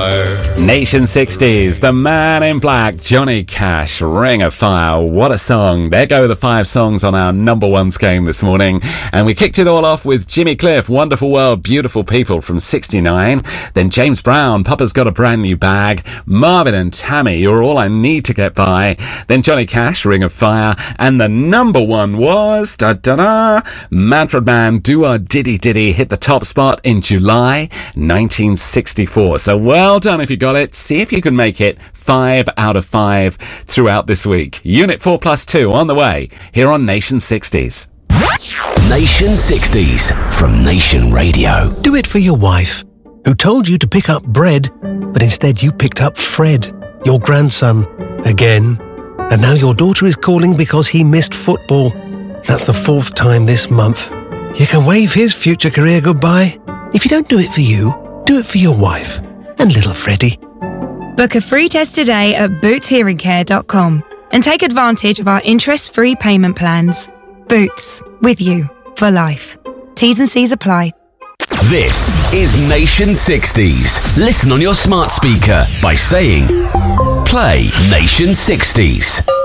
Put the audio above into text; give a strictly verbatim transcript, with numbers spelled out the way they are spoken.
fire. Nation sixties, The Man in Black, Johnny Cash, Ring of Fire. What a song. There go the five songs on our number one game this morning. And we kicked it all off with Jimmy Cliff, Wonderful World, Beautiful People from sixty-nine. Then James Brown, Papa's Got a Brand New Bag. Marvin and Tammy, You're All I Need to Get By. Then Johnny Cash, Ring of Fire. And the number one was, da-da-da, Manfred Mann, Do a Diddy Diddy, hit the top spot in July nineteen sixty-four. So well done if you got it. See if you can make it five out of five throughout this week. Unit four plus two on the way here on Nation sixties. Nation sixties from Nation Radio. Do it for your wife, who told you to pick up bread, but instead you picked up Fred, your grandson, again. And now your daughter is calling because he missed football. That's the fourth time this month. You can wave his future career goodbye. If you don't do it for you, do it for your wife and little Freddie. Book a free test today at boots hearing care dot com and take advantage of our interest-free payment plans. Boots, with you for life. T's and C's apply. This is Nation sixties. Listen on your smart speaker by saying, play Nation sixties.